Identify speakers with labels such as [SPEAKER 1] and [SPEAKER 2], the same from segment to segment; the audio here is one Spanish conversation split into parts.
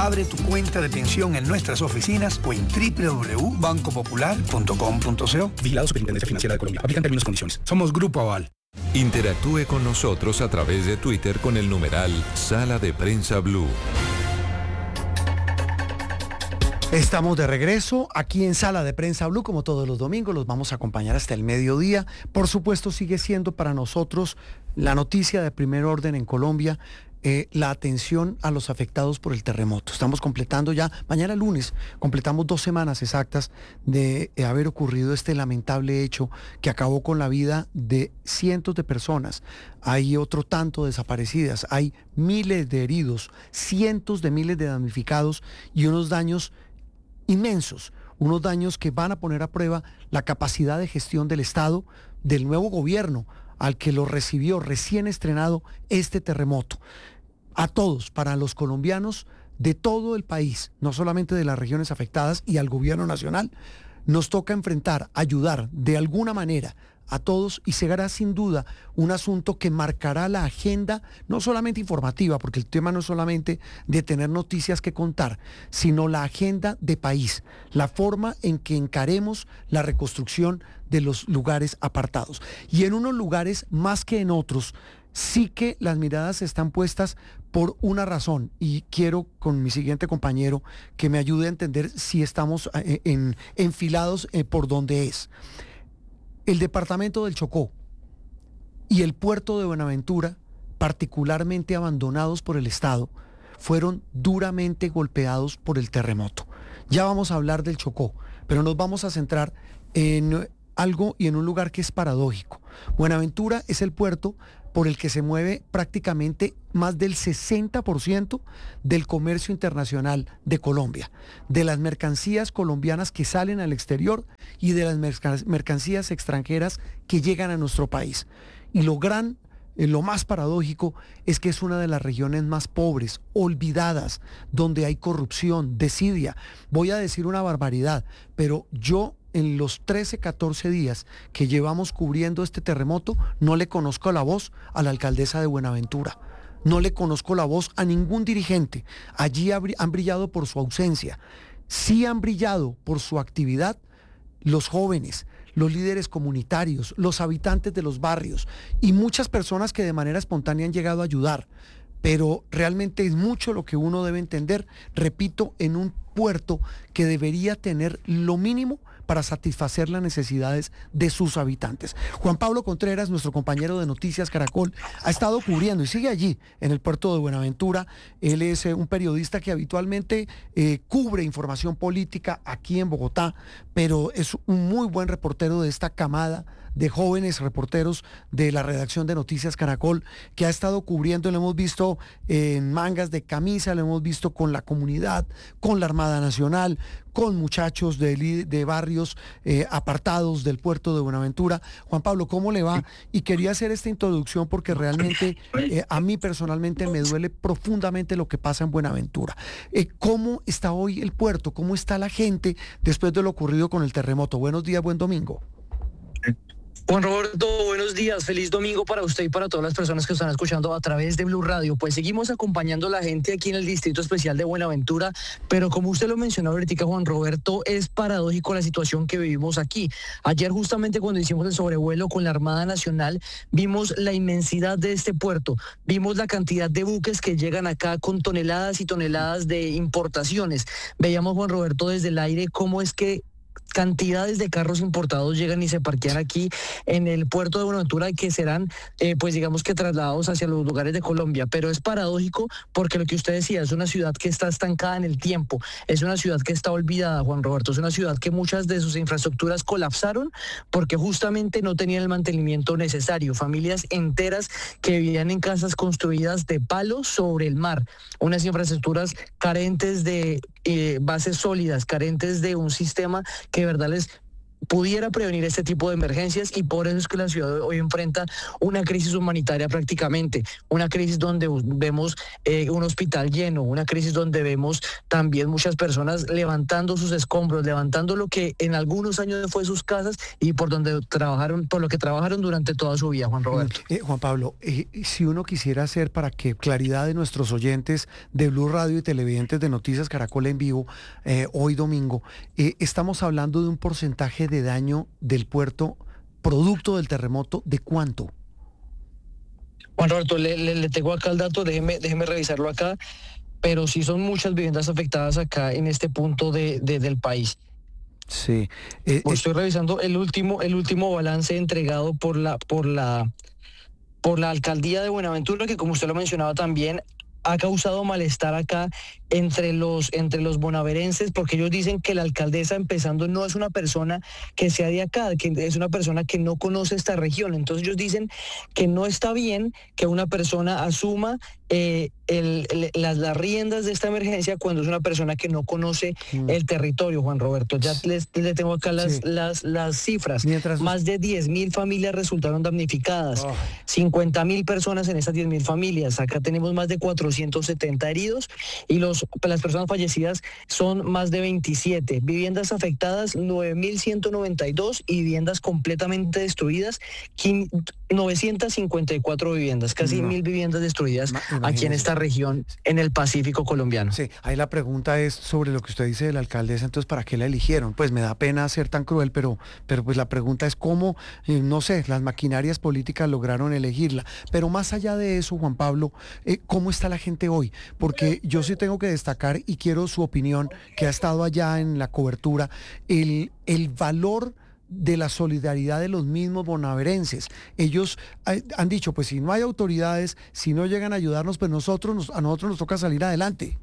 [SPEAKER 1] Abre tu cuenta de pensión en nuestras oficinas o en www.bancopopular.com.co.
[SPEAKER 2] Vigilado Superintendencia Financiera de Colombia. Aplican términos y condiciones. Somos Grupo Aval.
[SPEAKER 3] Interactúe con nosotros a través de Twitter con el numeral Sala de Prensa Blue.
[SPEAKER 4] Estamos de regreso aquí en Sala de Prensa Blue, como todos los domingos, los vamos a acompañar hasta el mediodía. Por supuesto, sigue siendo para nosotros la noticia de primer orden en Colombia, la atención a los afectados por el terremoto. Estamos completando ya, mañana lunes, completamos 2 semanas exactas de haber ocurrido este lamentable hecho que acabó con la vida de cientos de personas. Hay otro tanto desaparecidas, hay miles de heridos, cientos de miles de damnificados y unos daños inmensos, unos daños que van a poner a prueba la capacidad de gestión del Estado, del nuevo gobierno al que lo recibió recién estrenado este terremoto. A todos, para los colombianos de todo el país, no solamente de las regiones afectadas y al gobierno nacional, nos toca enfrentar, ayudar de alguna manera a todos y será sin duda un asunto que marcará la agenda, no solamente informativa, porque el tema no es solamente de tener noticias que contar, sino la agenda de país, la forma en que encaremos la reconstrucción de los lugares apartados. Y en unos lugares más que en otros, sí que las miradas están puestas por una razón, y quiero con mi siguiente compañero que me ayude a entender si estamos enfilados por donde es. El departamento del Chocó y el puerto de Buenaventura, particularmente abandonados por el Estado, fueron duramente golpeados por el terremoto. Ya vamos a hablar del Chocó, pero nos vamos a centrar en algo y en un lugar que es paradójico. Buenaventura es el puerto por el que se mueve prácticamente más del 60% del comercio internacional de Colombia, de las mercancías colombianas que salen al exterior y de las mercancías extranjeras que llegan a nuestro país. Y lo más paradójico es que es una de las regiones más pobres, olvidadas, donde hay corrupción, desidia. Voy a decir una barbaridad, pero yo en los 13, 14 días que llevamos cubriendo este terremoto, no le conozco la voz a la alcaldesa de Buenaventura. No le conozco la voz a ningún dirigente. Allí han brillado por su ausencia. Sí han brillado por su actividad los jóvenes, los líderes comunitarios, los habitantes de los barrios y muchas personas que de manera espontánea han llegado a ayudar. Pero realmente es mucho lo que uno debe entender, repito, en un puerto que debería tener lo mínimo para satisfacer las necesidades de sus habitantes. Juan Pablo Contreras, nuestro compañero de Noticias Caracol, ha estado cubriendo y sigue allí en el puerto de Buenaventura. Él es un periodista que habitualmente cubre información política aquí en Bogotá, pero es un muy buen reportero de esta camada de jóvenes reporteros de la redacción de Noticias Caracol, que ha estado cubriendo, lo hemos visto en mangas de camisa, lo hemos visto con la comunidad, con la Armada Nacional, con muchachos de barrios apartados del puerto de Buenaventura. Juan Pablo, ¿cómo le va? Y quería hacer esta introducción porque realmente a mí personalmente me duele profundamente lo que pasa en Buenaventura. ¿Cómo está hoy el puerto? ¿Cómo está la gente después de lo ocurrido con el terremoto? Buenos días, buen domingo.
[SPEAKER 5] Juan Roberto, buenos días, feliz domingo para usted y para todas las personas que están escuchando a través de Blue Radio. Pues seguimos acompañando a la gente aquí en el Distrito Especial de Buenaventura, pero como usted lo mencionó ahorita, Juan Roberto, es paradójico la situación que vivimos aquí. Ayer justamente cuando hicimos el sobrevuelo con la Armada Nacional, vimos la inmensidad de este puerto, vimos la cantidad de buques que llegan acá con toneladas y toneladas de importaciones. Veíamos, Juan Roberto, desde el aire cómo es que cantidades de carros importados llegan y se parquean aquí en el puerto de Buenaventura y que serán, pues digamos que trasladados hacia los lugares de Colombia. Pero es paradójico porque lo que usted decía, es una ciudad que está estancada en el tiempo, es una ciudad que está olvidada, Juan Roberto, es una ciudad que muchas de sus infraestructuras colapsaron porque justamente no tenían el mantenimiento necesario. Familias enteras que vivían en casas construidas de palos sobre el mar, unas infraestructuras carentes de bases sólidas, carentes de un sistema que de verdad les pudiera prevenir este tipo de emergencias, y por eso es que la ciudad hoy enfrenta una crisis humanitaria prácticamente, una crisis donde vemos un hospital lleno, una crisis donde vemos también muchas personas levantando sus escombros, levantando lo que en algunos años fue sus casas y por lo que trabajaron durante toda su vida, Juan Roberto.
[SPEAKER 4] Juan Pablo, si uno quisiera hacer, para que claridad de nuestros oyentes de Blue Radio y televidentes de Noticias Caracol en vivo, hoy domingo, estamos hablando de un porcentaje de daño del puerto producto del terremoto, ¿de cuánto?
[SPEAKER 5] Juan Roberto, le tengo acá el dato, déjeme revisarlo acá, pero sí son muchas viviendas afectadas acá en este punto del país.
[SPEAKER 4] Sí.
[SPEAKER 5] Estoy revisando el último balance entregado por la alcaldía de Buenaventura, que como usted lo mencionaba también, ha causado malestar acá entre los bonaverenses, porque ellos dicen que la alcaldesa, empezando, no es una persona que sea de acá, que es una persona que no conoce esta región. Entonces ellos dicen que no está bien que una persona asuma las riendas de esta emergencia cuando es una persona que no conoce el territorio, Juan Roberto. Ya le tengo acá las cifras. Más de 10.000 familias resultaron damnificadas, 50.000 personas en estas 10.000 familias. Acá tenemos más de 470 heridos y las personas fallecidas son más de 27. Viviendas afectadas, 9.192, y viviendas completamente destruidas, 954 viviendas, casi 1.000 viviendas destruidas aquí en esta región, en el Pacífico colombiano.
[SPEAKER 4] Sí, ahí la pregunta es sobre lo que usted dice de la alcaldesa. Entonces, ¿para qué la eligieron? Pues me da pena ser tan cruel, pero pues la pregunta es cómo, no sé, las maquinarias políticas lograron elegirla. Pero más allá de eso, Juan Pablo, ¿cómo está la gente hoy? Porque yo sí tengo que destacar, y quiero su opinión, que ha estado allá en la cobertura, el valor de la solidaridad de los mismos bonaverenses. Ellos han dicho, pues si no hay autoridades, si no llegan a ayudarnos, pues a nosotros nos toca salir adelante.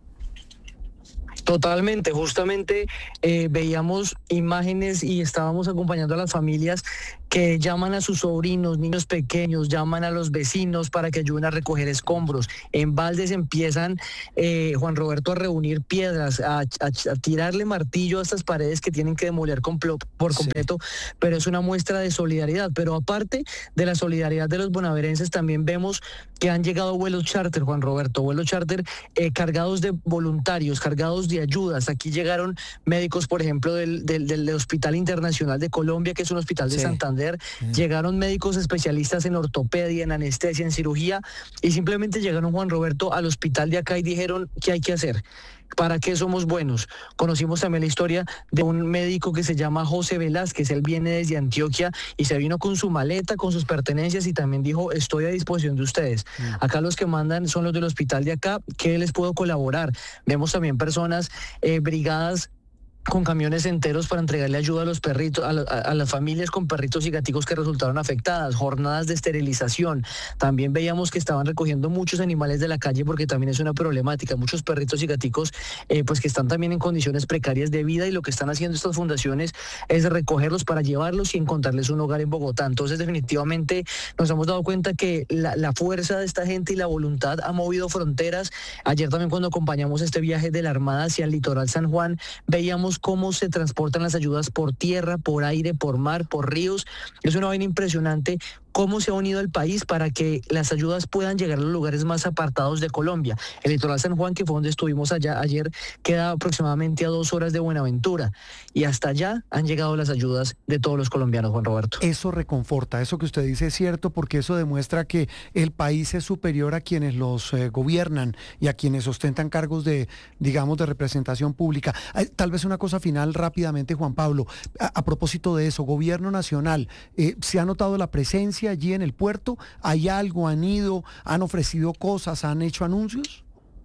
[SPEAKER 5] Totalmente, justamente veíamos imágenes y estábamos acompañando a las familias que llaman a sus sobrinos, niños pequeños, llaman a los vecinos para que ayuden a recoger escombros. En baldes empiezan, Juan Roberto, a reunir piedras, a tirarle martillo a estas paredes que tienen que demoler por completo, pero es una muestra de solidaridad. Pero aparte de la solidaridad de los bonaverenses, también vemos que han llegado vuelos charter, Juan Roberto, vuelos charter cargados de voluntarios, cargados de ayudas. Aquí llegaron médicos, por ejemplo, del Hospital Internacional de Colombia, que es un hospital de Santander. Llegaron médicos especialistas en ortopedia, en anestesia, en cirugía, y simplemente llegaron, Juan Roberto, al hospital de acá y dijeron: ¿qué hay que hacer? ¿Para qué somos buenos? Conocimos también la historia de un médico que se llama José Velázquez. Él viene desde Antioquia y se vino con su maleta, con sus pertenencias, y también dijo: estoy a disposición de ustedes. Acá los que mandan son los del hospital de acá. ¿Qué les puedo colaborar? Vemos también personas, brigadas con camiones enteros para entregarle ayuda a los perritos, a las familias con perritos y gaticos que resultaron afectadas, jornadas de esterilización. También veíamos que estaban recogiendo muchos animales de la calle, porque también es una problemática, muchos perritos y gaticos pues que están también en condiciones precarias de vida, y lo que están haciendo estas fundaciones es recogerlos para llevarlos y encontrarles un hogar en Bogotá. Entonces, definitivamente nos hemos dado cuenta que la fuerza de esta gente y la voluntad ha movido fronteras. Ayer también, cuando acompañamos este viaje de la Armada hacia el litoral San Juan, veíamos cómo se transportan las ayudas por tierra, por aire, por mar, por ríos. Es una vaina impresionante cómo se ha unido el país para que las ayudas puedan llegar a los lugares más apartados de Colombia. El litoral San Juan, que fue donde estuvimos allá ayer, queda aproximadamente a 2 horas de Buenaventura, y hasta allá han llegado las ayudas de todos los colombianos, Juan Roberto.
[SPEAKER 4] Eso reconforta, eso que usted dice es cierto, porque eso demuestra que el país es superior a quienes los gobiernan y a quienes ostentan cargos de, digamos, de representación pública. Tal vez una cosa final rápidamente, Juan Pablo, a propósito de eso, gobierno nacional, ¿se ha notado la presencia allí en el puerto? ¿Hay algo? ¿Han ido? ¿Han ofrecido cosas? ¿Han hecho anuncios?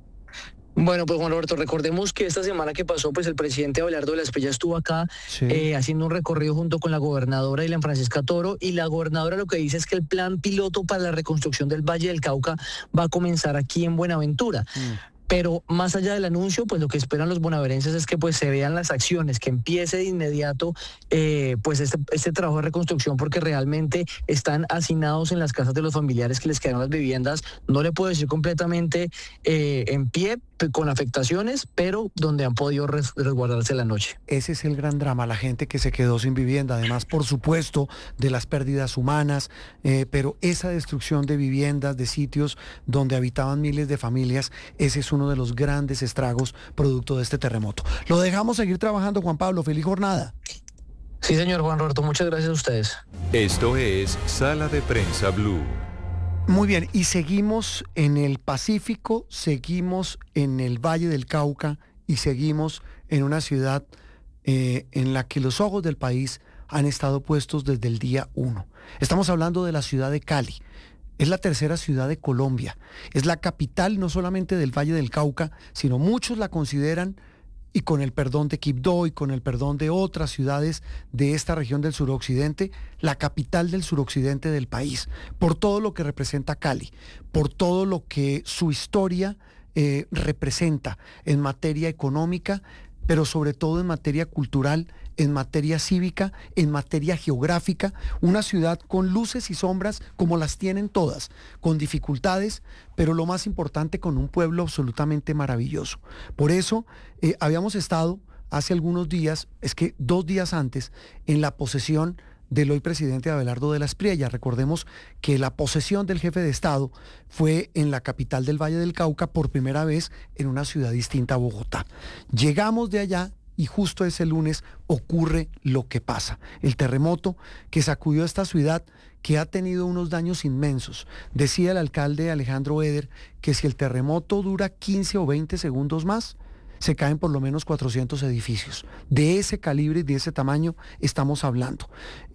[SPEAKER 5] Bueno, pues Juan Roberto, recordemos que esta semana que pasó, pues el presidente Abelardo de la Espriella estuvo acá haciendo un recorrido junto con la gobernadora Ilian Francisca Toro, y la gobernadora lo que dice es que el plan piloto para la reconstrucción del Valle del Cauca va a comenzar aquí en Buenaventura. Pero más allá del anuncio, pues lo que esperan los bonaerenses es que pues se vean las acciones, que empiece de inmediato pues este trabajo de reconstrucción, porque realmente están hacinados en las casas de los familiares que les quedaron las viviendas, no le puedo decir completamente en pie, con afectaciones, pero donde han podido resguardarse la noche.
[SPEAKER 4] Ese es el gran drama, la gente que se quedó sin vivienda, además, por supuesto, de las pérdidas humanas, pero esa destrucción de viviendas, de sitios donde habitaban miles de familias, ese es uno de los grandes estragos producto de este terremoto. Lo dejamos seguir trabajando, Juan Pablo. Feliz jornada.
[SPEAKER 5] Sí, señor Juan Roberto, muchas gracias a ustedes.
[SPEAKER 3] Esto es Sala de Prensa Blue.
[SPEAKER 4] Muy bien, y seguimos en el Pacífico, seguimos en el Valle del Cauca y seguimos en una ciudad en la que los ojos del país han estado puestos desde el día 1. Estamos hablando de la ciudad de Cali. Es la tercera ciudad de Colombia. Es la capital no solamente del Valle del Cauca, sino muchos la consideran, y con el perdón de Quibdó y con el perdón de otras ciudades de esta región del suroccidente, la capital del suroccidente del país, por todo lo que representa Cali, por todo lo que su historia representa en materia económica, pero sobre todo en materia cultural, en materia cívica, en materia geográfica, una ciudad con luces y sombras como las tienen todas, con dificultades, pero lo más importante, con un pueblo absolutamente maravilloso. Por eso habíamos estado hace algunos días, es que 2 días antes, en la posesión del hoy presidente Abelardo de la Espriella. Recordemos que la posesión del jefe de Estado fue en la capital del Valle del Cauca por primera vez en una ciudad distinta a Bogotá. Llegamos de allá y justo ese lunes ocurre lo que pasa. El terremoto que sacudió a esta ciudad, que ha tenido unos daños inmensos. Decía el alcalde Alejandro Eder que si el terremoto dura 15 o 20 segundos más, se caen por lo menos 400 edificios. De ese calibre y de ese tamaño estamos hablando.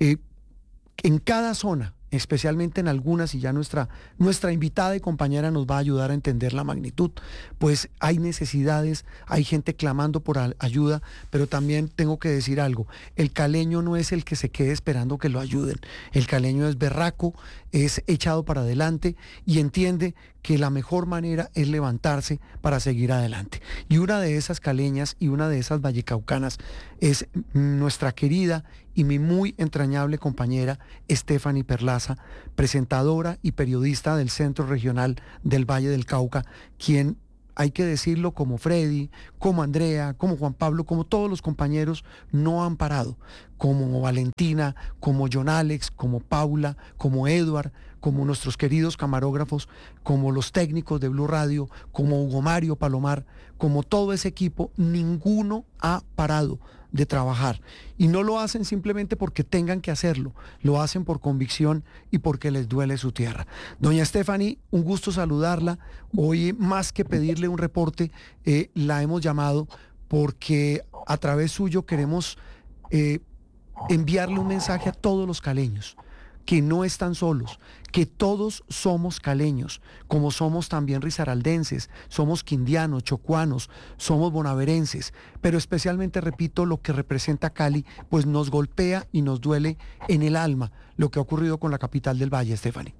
[SPEAKER 4] En cada zona, especialmente en algunas, y ya nuestra invitada y compañera nos va a ayudar a entender la magnitud, pues hay necesidades, hay gente clamando por ayuda, pero también tengo que decir algo: el caleño no es el que se quede esperando que lo ayuden. El caleño es berraco, es echado para adelante y entiende que la mejor manera es levantarse para seguir adelante. Y una de esas caleñas y una de esas vallecaucanas es nuestra querida y mi muy entrañable compañera Stephanie Perlaza, presentadora y periodista del Centro Regional del Valle del Cauca, quien, hay que decirlo, como Freddy, como Andrea, como Juan Pablo, como todos los compañeros, no han parado, como Valentina, como John Alex, como Paula, como Edward, como nuestros queridos camarógrafos, como los técnicos de Blue Radio, como Hugo Mario Palomar, como todo ese equipo. Ninguno ha parado de trabajar, y no lo hacen simplemente porque tengan que hacerlo, lo hacen por convicción y porque les duele su tierra. Doña Stephanie, un gusto saludarla. Hoy, más que pedirle un reporte, la hemos llamado porque a través suyo queremos enviarle un mensaje a todos los caleños, que no están solos, que todos somos caleños, como somos también risaraldenses, somos quindianos, chocuanos, somos bonaverenses, pero especialmente, repito, lo que representa Cali, pues nos golpea y nos duele en el alma lo que ha ocurrido con la capital del Valle, Stephanie.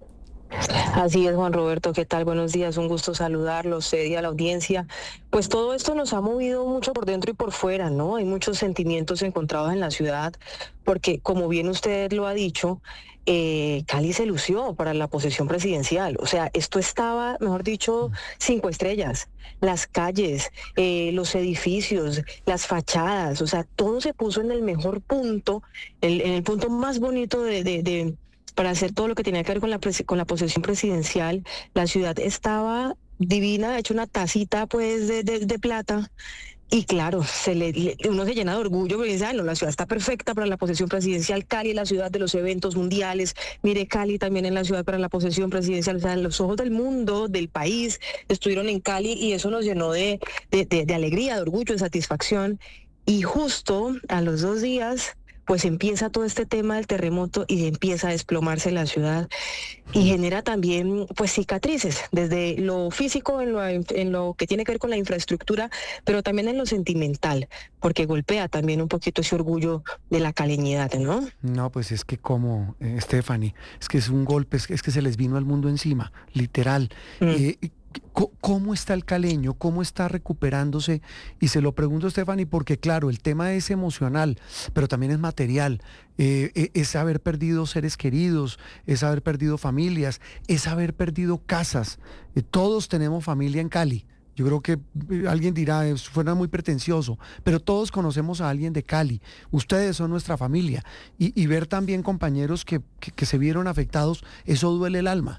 [SPEAKER 6] Así es, Juan Roberto, ¿qué tal? Buenos días, un gusto saludarlos, y a la audiencia. Pues todo esto nos ha movido mucho por dentro y por fuera, ¿no? Hay muchos sentimientos encontrados en la ciudad, porque como bien usted lo ha dicho, Cali se lució para la posesión presidencial. O sea, esto estaba, mejor dicho, 5 estrellas. Las calles, los edificios, las fachadas, o sea, todo se puso en el mejor punto, en el punto más bonito para hacer todo lo que tenía que ver con la posesión presidencial. La ciudad estaba divina, hecho una tacita pues de plata. Y claro, uno se llena de orgullo porque dice, no, la ciudad está perfecta para la posesión presidencial. Cali es la ciudad de los eventos mundiales. Mire, Cali también es la ciudad para la posesión presidencial. O sea, los ojos del mundo, del país, estuvieron en Cali, y eso nos llenó de alegría, de orgullo, de satisfacción. Y justo a los 2 días, pues empieza todo este tema del terremoto y empieza a desplomarse la ciudad, y genera también pues cicatrices, desde lo físico, en lo que tiene que ver con la infraestructura, pero también en lo sentimental, porque golpea también un poquito ese orgullo de la caleñidad, ¿no?
[SPEAKER 4] No, pues es que como, Stephanie, es que es un golpe, es que se les vino al mundo encima, literal. ¿Cómo está el caleño? ¿Cómo está recuperándose? Y se lo pregunto, Stephanie, porque claro, el tema es emocional, pero también es material. Es haber perdido seres queridos, es haber perdido familias, es haber perdido casas. Todos tenemos familia en Cali. Yo creo que alguien dirá, suena muy pretencioso, pero todos conocemos a alguien de Cali. Ustedes son nuestra familia. Y ver también compañeros que se vieron afectados, eso duele el alma.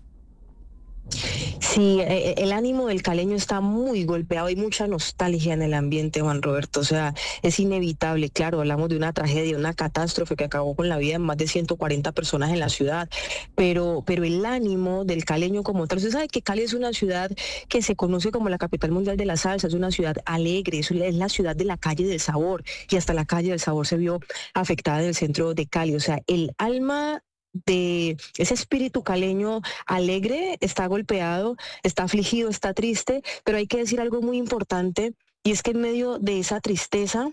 [SPEAKER 6] Sí, el ánimo del caleño está muy golpeado, hay mucha nostalgia en el ambiente, Juan Roberto, o sea, es inevitable, claro, hablamos de una tragedia, una catástrofe que acabó con la vida de más de 140 personas en la ciudad, pero el ánimo del caleño como tal, usted sabe que Cali es una ciudad que se conoce como la capital mundial de la salsa, es una ciudad alegre, es la ciudad de la calle del sabor, y hasta la calle del sabor se vio afectada en el centro de Cali, o sea, el alma de ese espíritu caleño alegre está golpeado, está afligido, está triste, pero hay que decir algo muy importante, y es que en medio de esa tristeza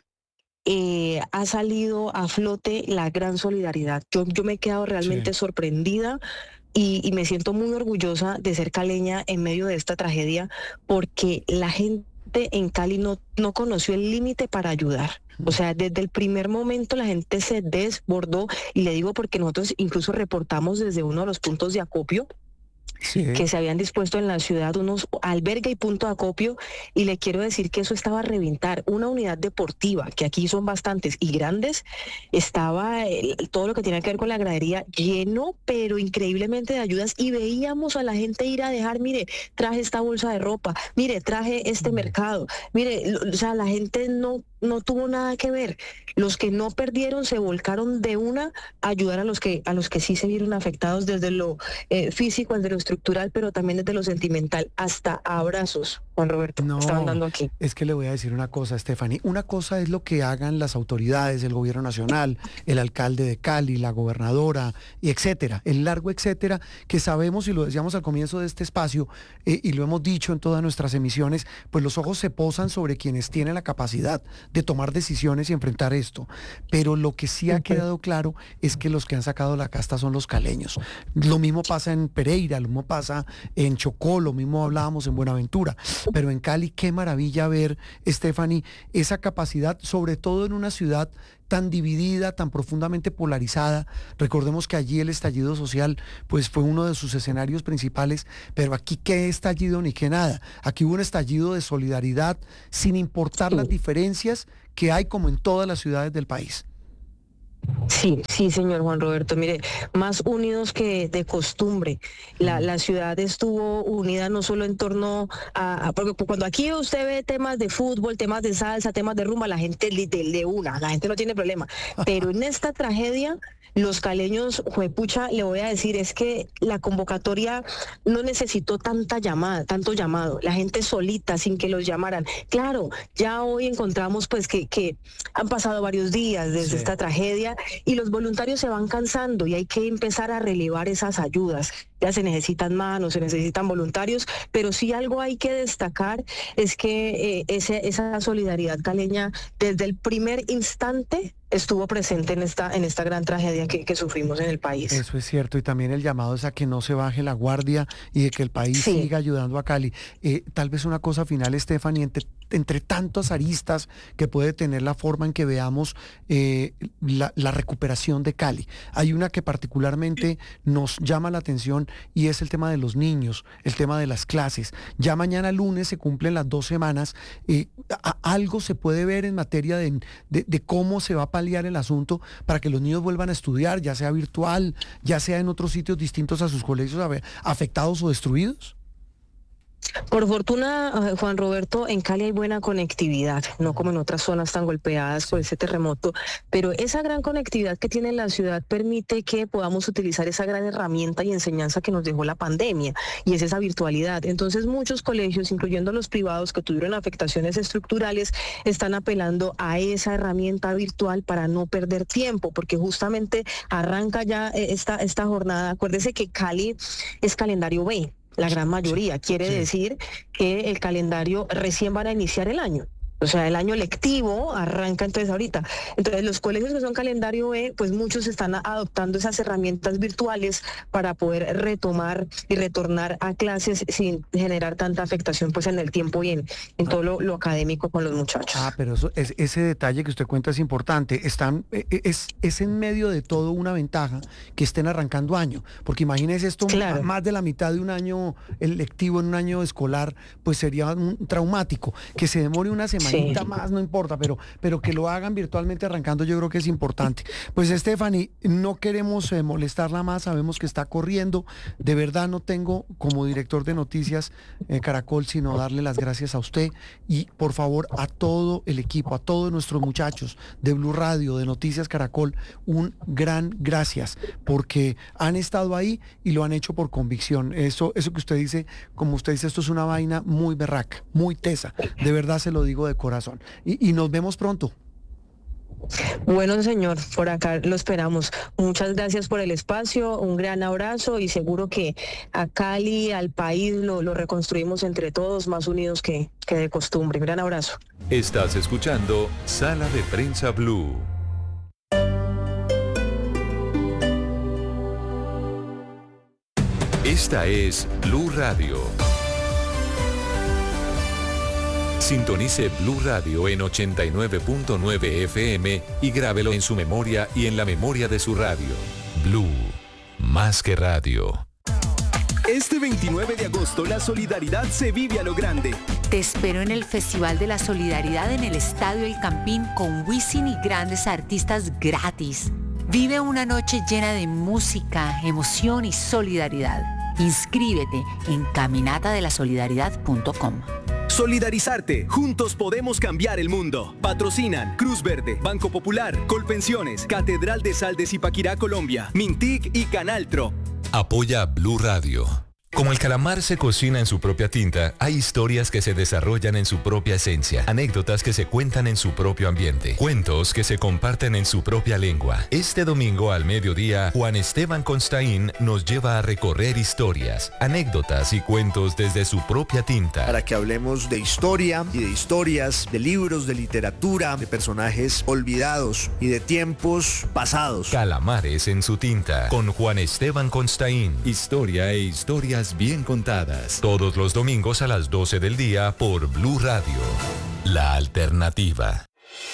[SPEAKER 6] ha salido a flote la gran solidaridad. Yo me he quedado realmente sorprendida y me siento muy orgullosa de ser caleña en medio de esta tragedia, porque la gente en Cali no conoció el límite para ayudar. O sea, desde el primer momento la gente se desbordó, y le digo porque nosotros incluso reportamos desde uno de los puntos de acopio que se habían dispuesto en la ciudad, unos albergue y punto de acopio, y le quiero decir que eso estaba a reventar. Una unidad deportiva, que aquí son bastantes y grandes, estaba todo lo que tiene que ver con la gradería lleno, pero increíblemente de ayudas, y veíamos a la gente ir a dejar, mire, traje esta bolsa de ropa, mire, traje este mercado, mire, o sea, la gente no tuvo nada que ver. Los que no perdieron se volcaron de una a ayudar a los que sí se vieron afectados desde lo físico, desde lo estructural, pero también desde lo sentimental, hasta abrazos, Juan Roberto, estaban dando aquí.
[SPEAKER 4] Es que le voy a decir una cosa, Stephanie. Una cosa es lo que hagan las autoridades, el gobierno nacional, el alcalde de Cali, la gobernadora, y etcétera, el largo etcétera, que sabemos, y lo decíamos al comienzo de este espacio, y lo hemos dicho en todas nuestras emisiones, pues los ojos se posan sobre quienes tienen la capacidad de tomar decisiones y enfrentar esto. Pero lo que sí ha quedado claro es que los que han sacado la casta son los caleños. Lo mismo pasa en Pereira, lo mismo pasa en Chocó, lo mismo hablábamos en Buenaventura. Pero en Cali, qué maravilla ver, Stephanie, esa capacidad, sobre todo en una ciudad tan dividida, tan profundamente polarizada. Recordemos que allí el estallido social pues fue uno de sus escenarios principales, pero aquí qué estallido ni qué nada. Aquí hubo un estallido de solidaridad sin importar las diferencias que hay, como en todas las ciudades del país.
[SPEAKER 6] Sí, señor Juan Roberto, mire, más unidos que de costumbre. La ciudad estuvo unida no solo en torno porque cuando aquí usted ve temas de fútbol, temas de salsa, temas de rumba, la gente la gente no tiene problema. Pero en esta tragedia, los caleños, juepucha, le voy a decir, es que la convocatoria no necesitó tanto llamado, la gente solita, sin que los llamaran. Claro, ya hoy encontramos pues que han pasado varios días desde esta tragedia, y los voluntarios se van cansando y hay que empezar a relevar esas ayudas. Ya se necesitan manos, se necesitan voluntarios, pero sí algo hay que destacar es que esa solidaridad caleña desde el primer instante estuvo presente en esta gran tragedia que sufrimos en el país.
[SPEAKER 4] Eso es cierto, y también el llamado es a que no se baje la guardia y de que el país siga ayudando a Cali. Tal vez una cosa final, Stephanie, entre tantas aristas que puede tener la forma en que veamos la recuperación de Cali. Hay una que particularmente nos llama la atención, y es el tema de los niños, el tema de las clases. Ya mañana lunes se cumplen las 2 semanas. Algo se puede ver en materia de cómo se va a paliar el asunto para que los niños vuelvan a estudiar, ya sea virtual, ya sea en otros sitios distintos a sus colegios afectados o destruidos.
[SPEAKER 6] Por fortuna, Juan Roberto, en Cali hay buena conectividad, no como en otras zonas tan golpeadas por ese terremoto, pero esa gran conectividad que tiene la ciudad permite que podamos utilizar esa gran herramienta y enseñanza que nos dejó la pandemia, y es esa virtualidad. Entonces muchos colegios, incluyendo los privados que tuvieron afectaciones estructurales, están apelando a esa herramienta virtual para no perder tiempo, porque justamente arranca ya esta jornada. Acuérdese que Cali es calendario B. La gran mayoría quiere decir que el calendario recién van a iniciar el año. O sea, el año lectivo arranca entonces ahorita. Entonces los colegios que son calendario B, pues muchos están adoptando esas herramientas virtuales para poder retomar y retornar a clases sin generar tanta afectación pues en el tiempo y en todo lo académico con los muchachos.
[SPEAKER 4] Pero ese detalle que usted cuenta es importante. Es en medio de todo una ventaja que estén arrancando año, porque imagínese esto, claro, más de la mitad de un año lectivo en un año escolar, pues sería traumático. Que se demore una semana más, no importa, pero que lo hagan virtualmente arrancando, yo creo que es importante. Pues Stephanie, no queremos molestarla más, sabemos que está corriendo, de verdad no tengo como director de noticias Caracol sino darle las gracias a usted y por favor a todo el equipo, a todos nuestros muchachos de Blue Radio, de Noticias Caracol, un gran gracias, porque han estado ahí y lo han hecho por convicción. Eso que usted dice, como usted dice, esto es una vaina muy berraca, muy tesa, de verdad se lo digo de corazón. Y nos vemos pronto.
[SPEAKER 6] Bueno, señor, por acá lo esperamos. Muchas gracias por el espacio, un gran abrazo y seguro que a Cali, al país, lo reconstruimos entre todos, más unidos que de costumbre. Un gran abrazo.
[SPEAKER 3] Estás escuchando Sala de Prensa Blue. Esta es Blue Radio. Sintonice Blue Radio en 89.9 FM y grábelo en su memoria y en la memoria de su radio. Blue, más que radio.
[SPEAKER 7] Este 29 de agosto la solidaridad se vive a lo grande.
[SPEAKER 8] Te espero en el Festival de la Solidaridad en el Estadio El Campín con Wisin y grandes artistas gratis. Vive una noche llena de música, emoción y solidaridad. Inscríbete en caminatadelasolidaridad.com.
[SPEAKER 7] Solidarizarte. Juntos podemos cambiar el mundo. Patrocinan Cruz Verde, Banco Popular, Colpensiones, Catedral de Sal de Zipaquirá, Colombia, Mintic y Canaltro.
[SPEAKER 3] Apoya Blue Radio. Como el calamar se cocina en su propia tinta, hay historias que se desarrollan en su propia esencia, anécdotas que se cuentan en su propio ambiente, cuentos que se comparten en su propia lengua. Este domingo al mediodía, Juan Esteban Constaín nos lleva a recorrer historias, anécdotas y cuentos desde su propia tinta.
[SPEAKER 9] Para que hablemos de historia y de historias, de libros, de literatura, de personajes olvidados y de tiempos pasados.
[SPEAKER 3] Calamares en su tinta, con Juan Esteban Constaín. Historia e historias bien contadas. Todos los domingos a las 12 del día por Blue Radio. La alternativa.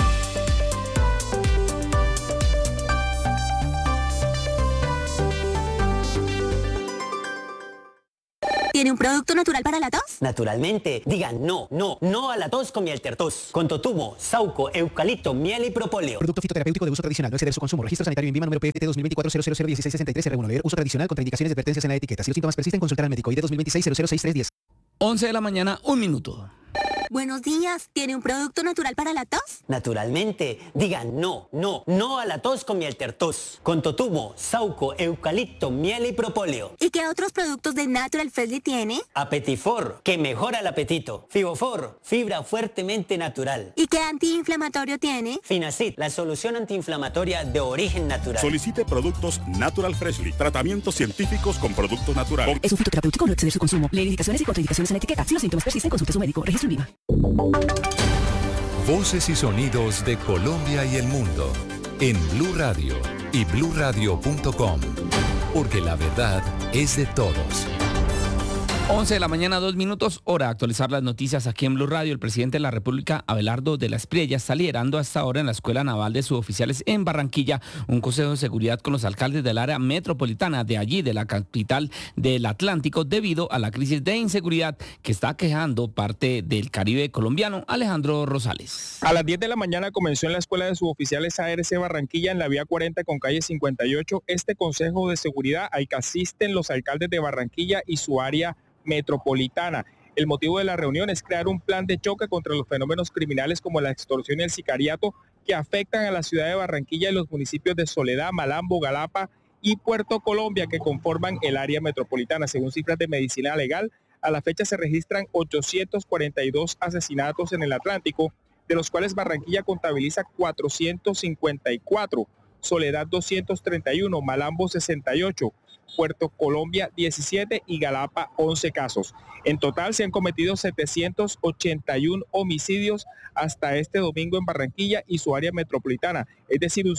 [SPEAKER 10] ¿Tiene un producto natural para la tos?
[SPEAKER 11] Naturalmente. Digan no a la tos con miel tertos. Con totumo, sauco, eucalipto, miel y propóleo.
[SPEAKER 12] Producto fitoterapéutico de uso tradicional. No exceder su consumo. Registro sanitario INVIMA número PFT 2024-001663 R1. Leer uso tradicional. Contraindicaciones y advertencias en la etiqueta. Si los síntomas persisten, consultar al médico. ID 2026-006310.
[SPEAKER 2] 11 de la mañana, 1 minuto.
[SPEAKER 10] Buenos días. ¿Tiene un producto natural para la tos?
[SPEAKER 11] Naturalmente. Digan no a la tos con miel tertos. Con totumo, sauco, eucalipto, miel y propóleo.
[SPEAKER 10] ¿Y qué otros productos de Natural Freshly tiene?
[SPEAKER 11] Apetifor, que mejora el apetito. Fibofor, fibra fuertemente natural.
[SPEAKER 10] ¿Y qué antiinflamatorio tiene?
[SPEAKER 11] Finacid, la solución antiinflamatoria de origen natural.
[SPEAKER 13] Solicite productos Natural Freshly. Tratamientos científicos con productos naturales.
[SPEAKER 14] Es un fitoterapéutico, no exceder su consumo. Leer indicaciones y contraindicaciones en la etiqueta. Si los síntomas persisten, consulte a su médico. Registro INVIMA.
[SPEAKER 3] Voces y sonidos de Colombia y el mundo en Blue Radio y bluradio.com, porque la verdad es de todos.
[SPEAKER 2] 11 de la mañana, 2 minutos, hora de actualizar las noticias aquí en Blue Radio. El presidente de la República, Abelardo de la Espriella, está liderando hasta ahora en la Escuela Naval de Suboficiales en Barranquilla un consejo de seguridad con los alcaldes del área metropolitana de allí, de la capital del Atlántico, debido a la crisis de inseguridad que está aquejando parte del Caribe colombiano. Alejandro Rosales.
[SPEAKER 15] A las 10 de la mañana comenzó en la Escuela de Suboficiales ARC Barranquilla, en la vía 40 con calle 58, este consejo de seguridad al que asisten los alcaldes de Barranquilla y su área metropolitana. El motivo de la reunión es crear un plan de choque contra los fenómenos criminales como la extorsión y el sicariato que afectan a la ciudad de Barranquilla y los municipios de Soledad, Malambo, Galapa y Puerto Colombia, que conforman el área metropolitana. Según cifras de Medicina Legal, a la fecha se registran 842 asesinatos en el Atlántico, de los cuales Barranquilla contabiliza 454, Soledad 231, Malambo 68, Puerto Colombia 17 y Galapa 11 casos. En total se han cometido 781 homicidios hasta este domingo en Barranquilla y su área metropolitana, es decir, un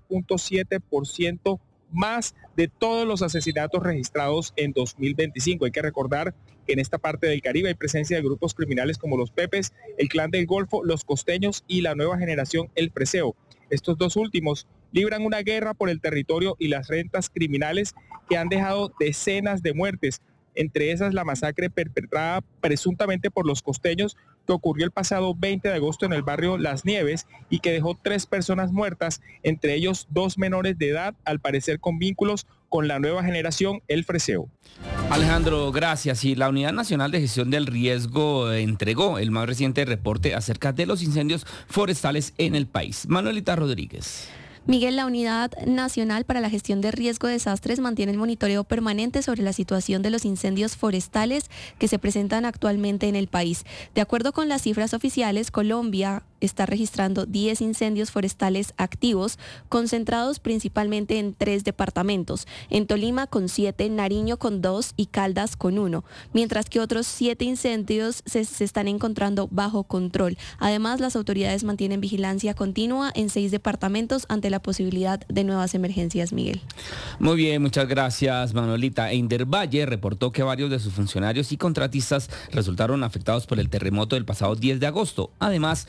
[SPEAKER 15] 7.7% más de todos los asesinatos registrados en 2025. Hay que recordar que en esta parte del Caribe hay presencia de grupos criminales como los Pepes, el Clan del Golfo, los Costeños y la nueva generación El Preseo. Estos dos últimos libran una guerra por el territorio y las rentas criminales que han dejado decenas de muertes, entre esas la masacre perpetrada presuntamente por los Costeños que ocurrió el pasado 20 de agosto en el barrio Las Nieves y que dejó 3 personas muertas, entre ellos 2 menores de edad, al parecer con vínculos con la nueva generación El Freseo.
[SPEAKER 2] Alejandro, gracias. Y la Unidad Nacional de Gestión del Riesgo entregó el más reciente reporte acerca de los incendios forestales en el país. Manuelita Rodríguez.
[SPEAKER 16] Miguel, la Unidad Nacional para la Gestión de Riesgo de Desastres mantiene el monitoreo permanente sobre la situación de los incendios forestales que se presentan actualmente en el país. De acuerdo con las cifras oficiales, Colombia está registrando 10 incendios forestales activos, concentrados principalmente en 3 departamentos, en Tolima con 7, Nariño con 2 y Caldas con 1, mientras que otros 7 incendios se están encontrando bajo control. Además, las autoridades mantienen vigilancia continua en 6 departamentos ante la posibilidad de nuevas emergencias, Miguel.
[SPEAKER 2] Muy bien, muchas gracias, Manuelita. Indervalle reportó que varios de sus funcionarios y contratistas resultaron afectados por el terremoto del pasado 10 de agosto. Además,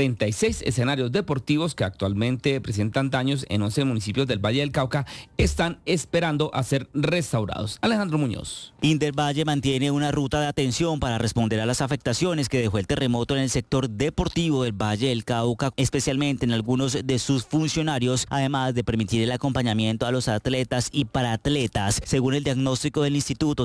[SPEAKER 2] 36 escenarios deportivos que actualmente presentan daños en 11 municipios del Valle del Cauca están esperando a ser restaurados. Alejandro Muñoz.
[SPEAKER 17] Indervalle mantiene una ruta de atención para responder a las afectaciones que dejó el terremoto en el sector deportivo del Valle del Cauca, especialmente en algunos de sus funcionarios, además de permitir el acompañamiento a los atletas y paraatletas. Según el diagnóstico del instituto,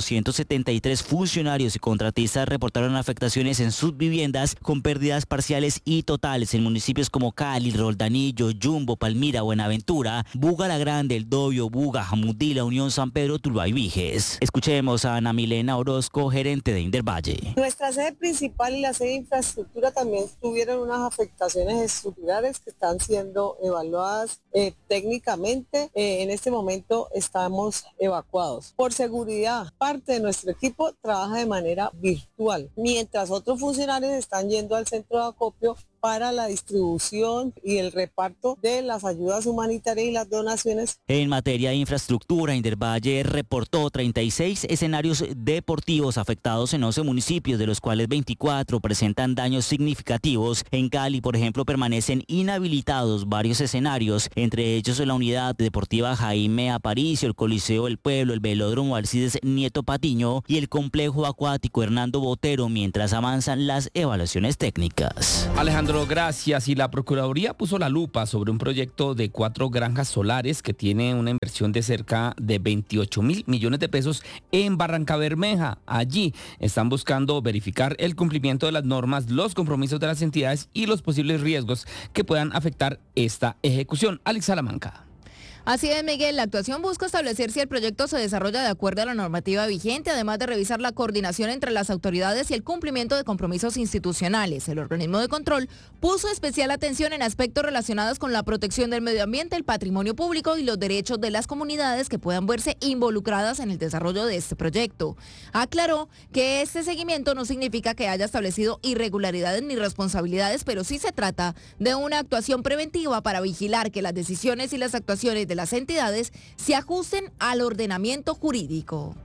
[SPEAKER 17] 173 funcionarios y contratistas reportaron afectaciones en sus viviendas con pérdidas parciales y totales en municipios como Cali, Roldanillo, Yumbo, Palmira, Buenaventura, Buga la Grande, El Dobio, Buga, Jamundí, Unión, San Pedro, Tuluá y Viges. Escuchemos a Ana Milena Orozco, gerente de Indervalle.
[SPEAKER 18] Nuestra sede principal y la sede de infraestructura también tuvieron unas afectaciones estructurales que están siendo evaluadas técnicamente. En este momento estamos evacuados. Por seguridad, parte de nuestro equipo trabaja de manera virtual, mientras otros funcionarios están yendo al centro de acopio para la distribución y el reparto de las ayudas humanitarias y las donaciones.
[SPEAKER 17] En materia de infraestructura, Indervalle reportó 36 escenarios deportivos afectados en 11 municipios, de los cuales 24 presentan daños significativos. En Cali, por ejemplo, permanecen inhabilitados varios escenarios, entre ellos la unidad deportiva Jaime Aparicio, el Coliseo del Pueblo, el Velódromo Alcides Nieto Patiño y el complejo acuático Hernando Botero, mientras avanzan las evaluaciones técnicas.
[SPEAKER 2] Alejandro, gracias. Y la Procuraduría puso la lupa sobre un proyecto de 4 granjas solares que tiene una inversión de cerca de 28.000 millones de pesos en Barrancabermeja. Allí están buscando verificar el cumplimiento de las normas, los compromisos de las entidades y los posibles riesgos que puedan afectar esta ejecución. Alex Salamanca.
[SPEAKER 19] Así es, Miguel. La actuación busca establecer si el proyecto se desarrolla de acuerdo a la normativa vigente, además de revisar la coordinación entre las autoridades y el cumplimiento de compromisos institucionales. El organismo de control puso especial atención en aspectos relacionados con la protección del medio ambiente, el patrimonio público y los derechos de las comunidades que puedan verse involucradas en el desarrollo de este proyecto. Aclaró que este seguimiento no significa que haya establecido irregularidades ni responsabilidades, pero sí se trata de una actuación preventiva para vigilar que las decisiones y las actuaciones de las entidades se ajusten al ordenamiento jurídico.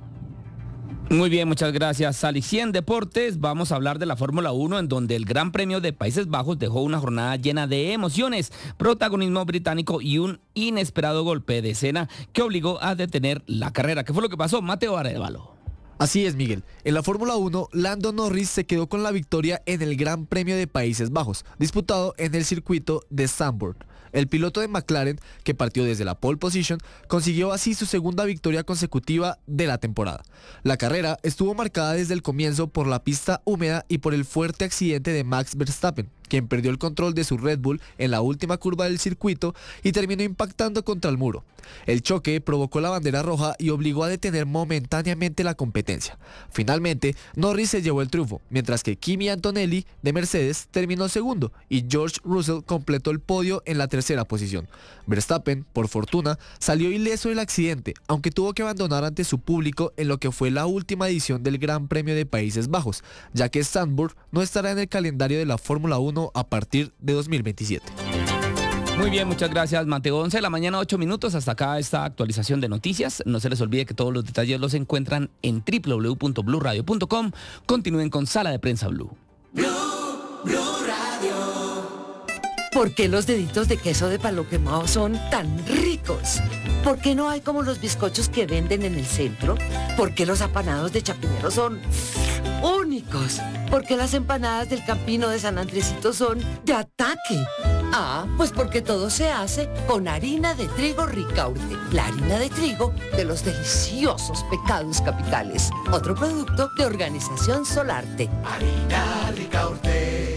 [SPEAKER 2] Muy bien, muchas gracias, Alex. Y en deportes vamos a hablar de la Fórmula 1, en donde el Gran Premio de Países Bajos dejó una jornada llena de emociones, protagonismo británico y un inesperado golpe de escena que obligó a detener la carrera. ¿Qué fue lo que pasó? Mateo Arevalo.
[SPEAKER 20] Así es, Miguel. En la Fórmula 1, Lando Norris se quedó con la victoria en el Gran Premio de Países Bajos, disputado en el circuito de Zandvoort. El piloto de McLaren, que partió desde la pole position, consiguió así su segunda victoria consecutiva de la temporada. La carrera estuvo marcada desde el comienzo por la pista húmeda y por el fuerte accidente de Max Verstappen. quien perdió el control de su Red Bull en la última curva del circuito y terminó impactando contra el muro. El choque provocó la bandera roja y obligó a detener momentáneamente la competencia. Finalmente, Norris se llevó el triunfo, mientras que Kimi Antonelli de Mercedes terminó segundo y George Russell completó el podio en la tercera posición. Verstappen, por fortuna, salió ileso del accidente, aunque tuvo que abandonar ante su público en lo que fue la última edición del Gran Premio de Países Bajos, ya que Zandvoort no estará en el calendario de la Fórmula 1 a partir de 2027.
[SPEAKER 2] Muy bien, muchas gracias, Mateo. 11 de la mañana, 8 minutos. Hasta acá esta actualización de noticias. No se les olvide que todos los detalles los encuentran en www.bluradio.com. Continúen con Sala de Prensa Blue.
[SPEAKER 21] Blue Radio. ¿Por qué los deditos de queso de palo quemado son tan ricos? ¿Por qué no hay como los bizcochos que venden en el centro? ¿Por qué los apanados de Chapinero son únicos? ¿Por qué las empanadas del Campino de San Andresito son de ataque? Ah, pues porque todo se hace con harina de trigo Ricaurte, la harina de trigo de los deliciosos pecados capitales. Otro producto de Organización Solarte.
[SPEAKER 22] Harina Ricaurte.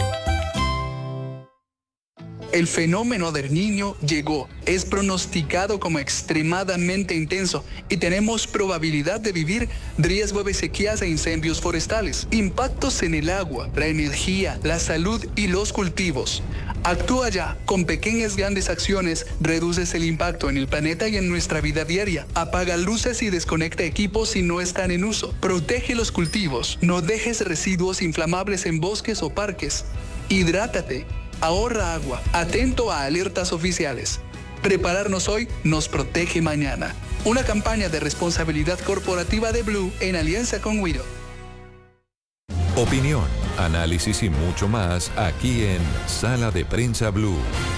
[SPEAKER 22] El fenómeno del Niño llegó, es pronosticado como extremadamente intenso y tenemos probabilidad de vivir riesgo de sequías e incendios forestales, impactos en el agua, la energía, la salud y los cultivos. Actúa ya, con pequeñas grandes acciones reduces el impacto en el planeta y en nuestra vida diaria. Apaga luces y desconecta equipos si no están en uso. Protege los cultivos, no dejes residuos inflamables en bosques o parques. Hidrátate. Ahorra agua, atento a alertas oficiales. Prepararnos hoy nos protege mañana. Una campaña de responsabilidad corporativa de Blue en alianza con Wido.
[SPEAKER 3] Opinión, análisis y mucho más aquí en Sala de Prensa Blue.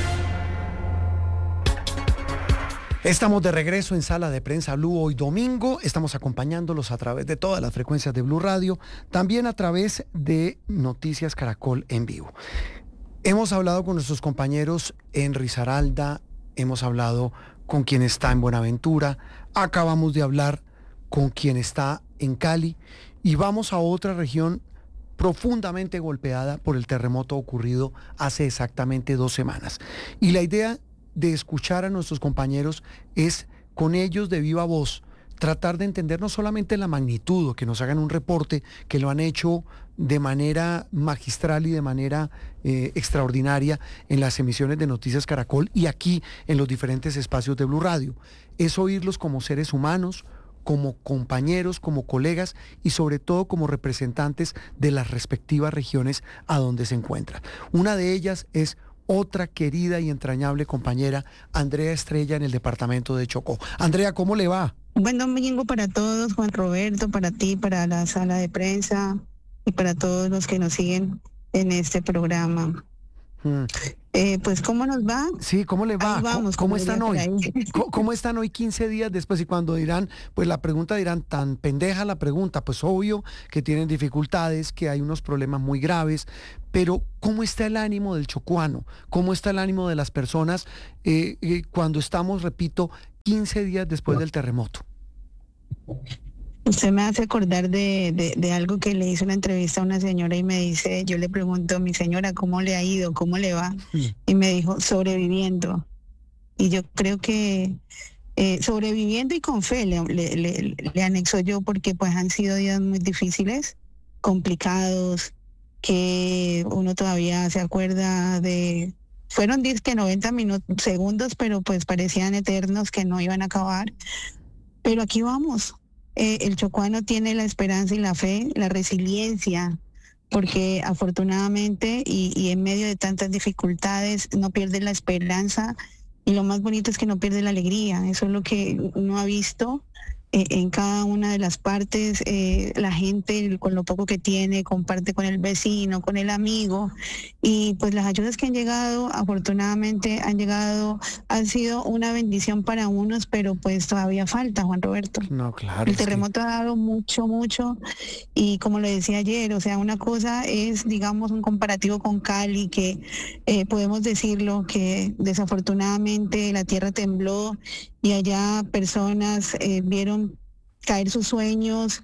[SPEAKER 4] Estamos de regreso en Sala de Prensa Blue hoy domingo. Estamos acompañándolos a través de todas las frecuencias de Blue Radio, también a través de Noticias Caracol en vivo. Hemos hablado con nuestros compañeros en Risaralda, hemos hablado con quien está en Buenaventura, acabamos de hablar con quien está en Cali y vamos a otra región profundamente golpeada por el terremoto ocurrido hace exactamente 2 semanas. Y la idea de escuchar a nuestros compañeros es con ellos de viva voz tratar de entender no solamente la magnitud, que nos hagan un reporte, que lo han hecho de manera magistral y de manera extraordinaria en las emisiones de Noticias Caracol y aquí en los diferentes espacios de Blue Radio. Es oírlos como seres humanos, como compañeros, como colegas y sobre todo como representantes de las respectivas regiones a donde se encuentran. Una de ellas es otra querida y entrañable compañera, Andrea Estrella, en el departamento de Chocó. Andrea, ¿cómo le va?
[SPEAKER 23] Buen domingo para todos, Juan Roberto, para ti, para la sala de prensa y para todos los que nos siguen en este programa. Pues, ¿cómo nos va?
[SPEAKER 4] Sí, ¿cómo le va?
[SPEAKER 23] Vamos,
[SPEAKER 4] ¿Cómo están hoy? ¿Cómo están hoy 15 días después? Y cuando dirán, pues la pregunta dirán, tan pendeja la pregunta, pues obvio que tienen dificultades, que hay unos problemas muy graves, pero ¿cómo está el ánimo del chocuano? ¿Cómo está el ánimo de las personas cuando estamos, repito, 15 días después del terremoto?
[SPEAKER 23] Usted me hace acordar de algo que le hizo una entrevista a una señora y me dice, yo le pregunto, mi señora, ¿cómo le ha ido? ¿Cómo le va? Y me dijo, sobreviviendo. Y yo creo que sobreviviendo y con fe le anexo yo, porque pues han sido días muy difíciles, complicados, que uno todavía se acuerda de... Fueron 90 segundos, pero pues parecían eternos que no iban a acabar. Pero aquí vamos. El chocuano tiene la esperanza y la fe, la resiliencia, porque afortunadamente y en medio de tantas dificultades no pierde la esperanza y lo más bonito es que no pierde la alegría. Eso es lo que uno ha visto en cada una de las partes. La gente con lo poco que tiene comparte con el vecino, con el amigo, y pues las ayudas que han llegado afortunadamente han sido una bendición para unos, pero pues todavía falta, Juan Roberto.
[SPEAKER 4] No, claro.
[SPEAKER 23] El terremoto ha dado mucho y como le decía ayer, o sea, una cosa es, digamos, un comparativo con Cali, que podemos decirlo, que desafortunadamente la tierra tembló y allá personas vieron caer sus sueños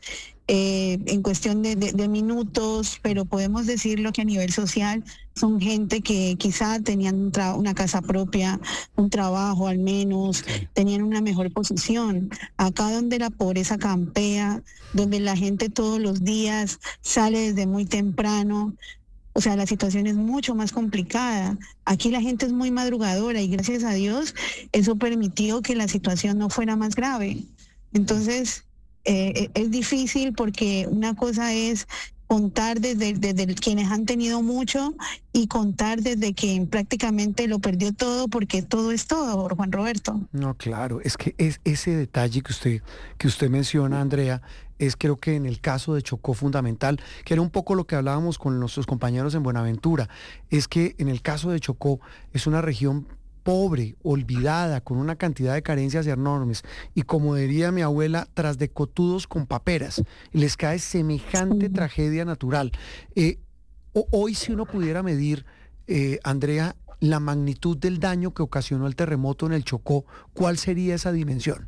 [SPEAKER 23] en cuestión de minutos, pero podemos decirlo que a nivel social son gente que quizá tenían una casa propia, un trabajo al menos, tenían una mejor posición. Acá donde la pobreza campea, donde la gente todos los días sale desde muy temprano, o sea, la situación es mucho más complicada. Aquí la gente es muy madrugadora y gracias a Dios eso permitió que la situación no fuera más grave. Entonces, es difícil porque una cosa es contar desde quienes han tenido mucho y contar desde quien prácticamente lo perdió todo, porque todo es todo, Juan Roberto.
[SPEAKER 4] No, claro, es que es ese detalle que usted menciona, Andrea, es creo que en el caso de Chocó fundamental, que era un poco lo que hablábamos con nuestros compañeros en Buenaventura, es que en el caso de Chocó es una región pobre, olvidada, con una cantidad de carencias enormes, y como diría mi abuela, tras de cotudos con paperas, les cae semejante tragedia natural. Hoy, si uno pudiera medir, Andrea, la magnitud del daño que ocasionó el terremoto en el Chocó, ¿cuál sería esa dimensión?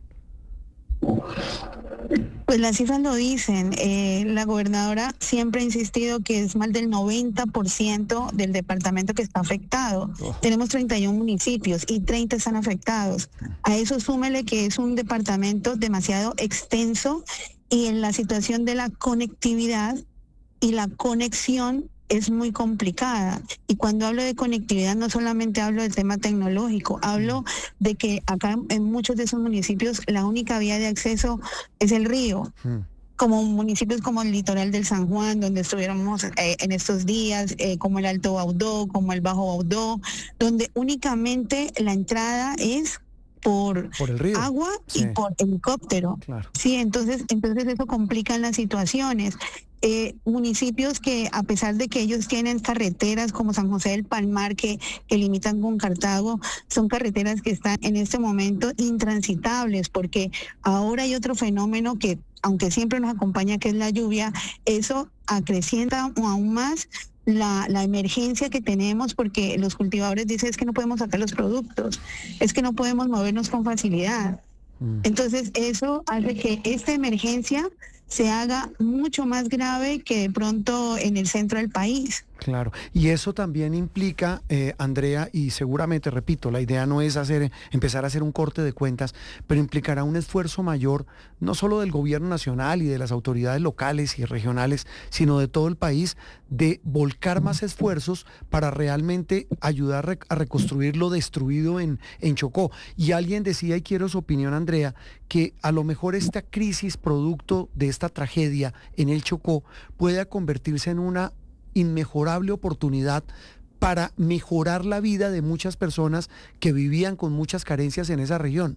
[SPEAKER 23] Pues las cifras lo dicen. La gobernadora siempre ha insistido que es más del 90% del departamento que está afectado. Tenemos 31 municipios y 30 están afectados. A eso súmele que es un departamento demasiado extenso y en la situación de la conectividad y la conexión es muy complicada. Y cuando hablo de conectividad no solamente hablo del tema tecnológico, hablo de que acá en muchos de esos municipios la única vía de acceso es el río. Como municipios como el litoral del San Juan, donde estuviéramos en estos días, como el Alto Baudó, como el Bajo Baudó, donde únicamente la entrada es por
[SPEAKER 4] el río,
[SPEAKER 23] agua y por helicóptero.
[SPEAKER 4] Claro.
[SPEAKER 23] Sí, entonces eso complica las situaciones. Municipios que a pesar de que ellos tienen carreteras como San José del Palmar que limitan con Cartago, son carreteras que están en este momento intransitables, porque ahora hay otro fenómeno que, aunque siempre nos acompaña, que es la lluvia, eso acrecienta aún más la emergencia que tenemos, porque los cultivadores dicen es que no podemos sacar los productos, es que no podemos movernos con facilidad. Entonces eso hace que esta emergencia se haga mucho más grave que de pronto en el centro del país.
[SPEAKER 4] Claro, y eso también implica, Andrea, y seguramente, repito, la idea no es empezar a hacer un corte de cuentas, pero implicará un esfuerzo mayor, no solo del gobierno nacional y de las autoridades locales y regionales, sino de todo el país, de volcar más esfuerzos para realmente ayudar a reconstruir lo destruido en Chocó. Y alguien decía, y quiero su opinión, Andrea, que a lo mejor esta crisis producto de esta tragedia en el Chocó pueda convertirse en una inmejorable oportunidad para mejorar la vida de muchas personas que vivían con muchas carencias en esa región.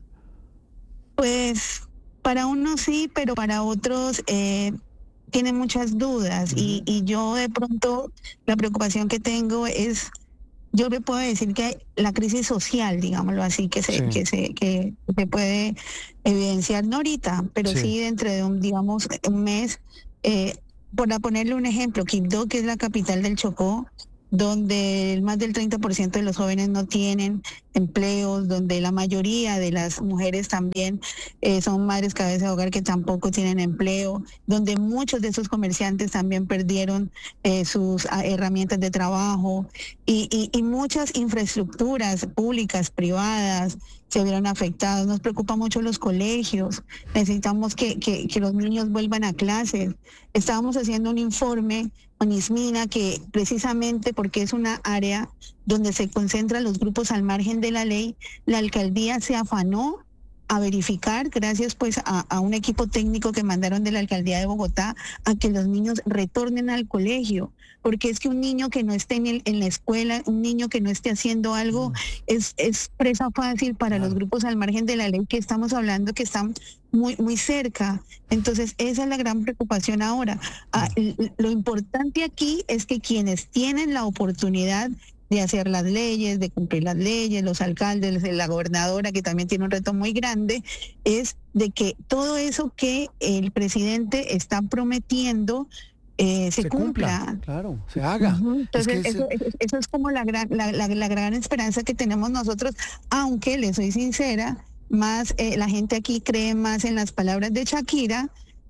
[SPEAKER 23] Pues para unos sí, pero para otros tienen muchas dudas y yo de pronto la preocupación que tengo es, yo le puedo decir que la crisis social, digámoslo así, que se puede evidenciar, no ahorita, pero sí dentro de un mes. Por ponerle un ejemplo, Quibdó, que es la capital del Chocó, donde más del 30% de los jóvenes no tienen empleos, donde la mayoría de las mujeres también son madres cabeza de hogar que tampoco tienen empleo, donde muchos de esos comerciantes también perdieron sus herramientas de trabajo y muchas infraestructuras públicas, privadas, se vieron afectados. Nos preocupa mucho los colegios, necesitamos que los niños vuelvan a clases. Estábamos haciendo un informe con Ismina que precisamente porque es una área donde se concentran los grupos al margen de la ley, la alcaldía se afanó a verificar, gracias pues a un equipo técnico que mandaron de la alcaldía de Bogotá, a que los niños retornen al colegio, porque es que un niño que no esté en la escuela, un niño que no esté haciendo algo, es presa fácil para los grupos al margen de la ley, que estamos hablando que están muy cerca. Entonces esa es la gran preocupación ahora. Lo importante aquí es que quienes tienen la oportunidad de hacer las leyes, de cumplir las leyes, los alcaldes, la gobernadora, que también tiene un reto muy grande, es de que todo eso que el presidente está prometiendo se cumpla.
[SPEAKER 4] Claro, se haga.
[SPEAKER 23] Entonces, eso es como la gran esperanza que tenemos nosotros, aunque le soy sincera, más la gente aquí cree más en las palabras de Shakira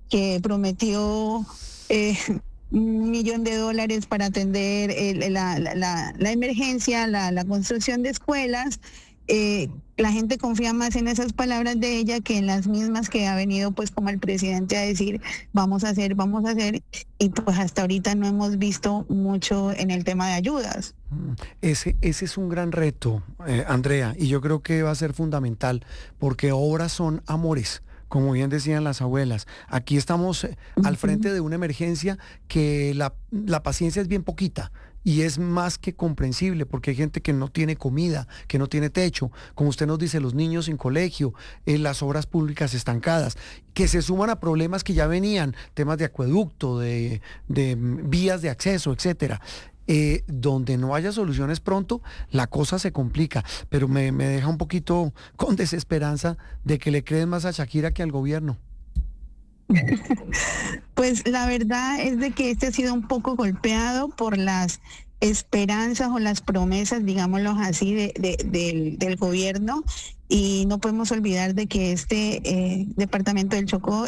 [SPEAKER 23] que prometió $1 millón para atender la emergencia, la construcción de escuelas. La gente confía más en esas palabras de ella que en las mismas que ha venido pues como el presidente a decir vamos a hacer, y pues hasta ahorita no hemos visto mucho en el tema de ayudas.
[SPEAKER 4] Ese es un gran reto, Andrea, y yo creo que va a ser fundamental porque obras son amores. Como bien decían las abuelas, aquí estamos al frente de una emergencia que la paciencia es bien poquita y es más que comprensible porque hay gente que no tiene comida, que no tiene techo, como usted nos dice, los niños sin colegio, las obras públicas estancadas, que se suman a problemas que ya venían, temas de acueducto, de vías de acceso, etcétera. Donde no haya soluciones pronto, la cosa se complica, pero me deja un poquito con desesperanza de que le creen más a Shakira que al gobierno.
[SPEAKER 23] Pues la verdad es de que este ha sido un poco golpeado por las esperanzas o las promesas, digámoslo así, del gobierno, y no podemos olvidar de que este departamento del Chocó